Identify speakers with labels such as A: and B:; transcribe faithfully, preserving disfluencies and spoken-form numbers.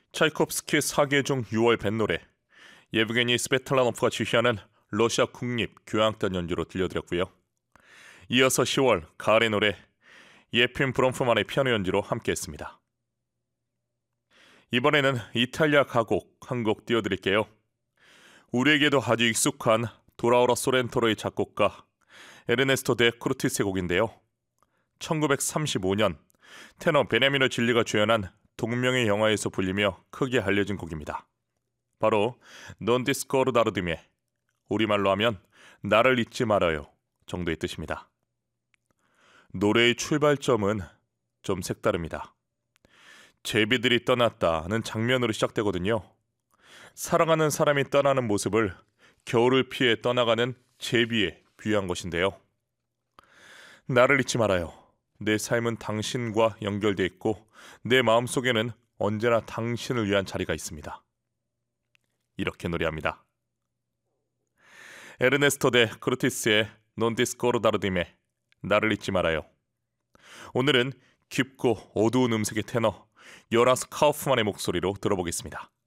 A: 차이콥스키 사계 중 유월 뱃노래, 예브게니 스베틀라노프가 지휘하는 러시아 국립 교향단 연주로 들려드렸고요. 이어서 시월 가을의 노래, 예핀 브롬프만의 피아노 연주로 함께했습니다. 이번에는 이탈리아 가곡 한 곡 띄워드릴게요. 우리에게도 아주 익숙한 도라오라 소렌토로의 작곡가 에르네스토 데 쿠르티스의 곡인데요. 천구백삼십오 년 테너 베냐미노 질리가 주연한 동명의 영화에서 불리며 크게 알려진 곡입니다. 바로 Non ti scordare di me, 우리말로 하면 나를 잊지 말아요 정도의 뜻입니다. 노래의 출발점은 좀 색다릅니다. 제비들이 떠났다는 장면으로 시작되거든요. 사랑하는 사람이 떠나는 모습을 겨울을 피해 떠나가는 제비에 비유한 것인데요. 나를 잊지 말아요. 내 삶은 당신과 연결되어 있고 내 마음속에는 언제나 당신을 위한 자리가 있습니다. 이렇게 노래합니다. 에르네스토 데 쿠르티스의 Non ti scordare di me, 나를 잊지 말아요. 오늘은 깊고 어두운 음색의 테너 요라스 카우프만의 목소리로 들어보겠습니다.